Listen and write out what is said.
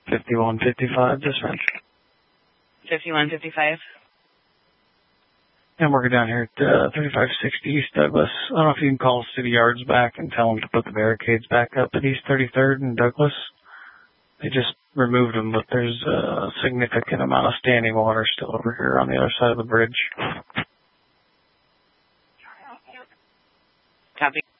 5155, just right. 5155. I'm working down here at 3560 East Douglas. I don't know if you can call City Yards back and tell them to put the barricades back up at East 33rd and Douglas. They just removed them, but there's a significant amount of standing water still over here on the other side of the bridge. Copy.